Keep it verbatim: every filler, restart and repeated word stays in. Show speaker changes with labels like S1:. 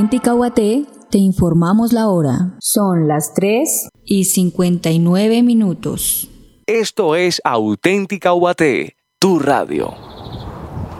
S1: Auténtica U A T, te informamos la hora.
S2: Son las tres
S1: y cincuenta y nueve minutos.
S3: Esto es Auténtica U A T, tu radio.